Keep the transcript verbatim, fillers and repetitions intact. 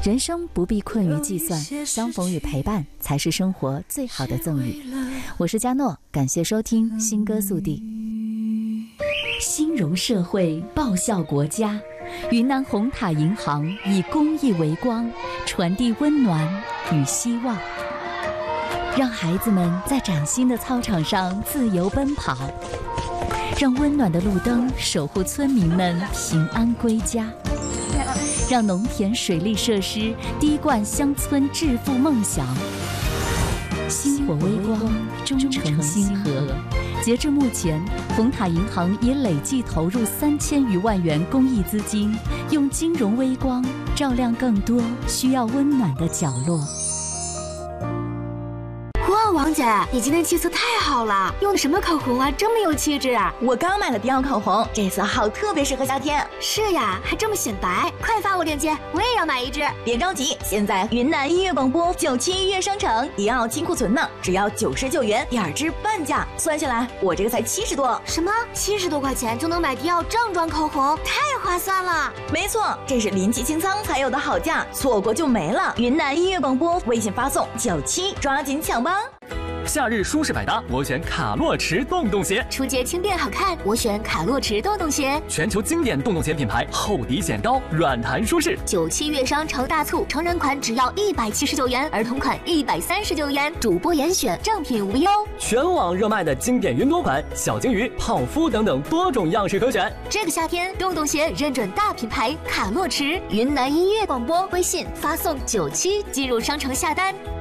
人生不必困于计算，相逢与陪伴才是生活最好的赠与。我是佳诺，感谢收听新歌速递。兴荣社会，报效国家。云南红塔银行以公益为光，传递温暖与希望，让孩子们在崭新的操场上自由奔跑，让温暖的路灯守护村民们平安归家，让农田水利设施滴灌乡村致富梦想。星火微光，忠诚星河。截至目前，红塔银行已累计投入三千余万元公益资金，用金融微光照亮更多需要温暖的角落。 哇，王姐，你今天气色太好了，用的什么口红啊，这么有气质啊！ 我刚买了迪奥口红，这色号特别适合夏天。 是呀，还这么显白，快发我链接，我也要买一支。 别着急，现在云南音乐广播九七音乐商城迪奥金库存呢，只要九十九元，第二支半价，算下来我这个才七十多。 什么？七十多块钱就能买迪奥正装口红，太划算了！ 没错，这是临期清仓才有的好价，错过就没了。云南音乐广播微信发送九七，抓紧抢吧！ 夏日舒适百搭，我选卡洛驰洞洞鞋； 出街轻便好看，我选卡洛驰洞洞鞋。 全球经典洞洞鞋品牌，厚底显高，软弹舒适。 九七月商城大促，成人款只要一百七十九元，儿童款一百三十九元，主播严选，正品无忧。 全网热卖的经典云朵款、小金鱼、泡芙等等多种样式可选。 这个夏天，洞洞鞋认准大品牌卡洛驰。云南音乐广播微信发送九七进入商城下单。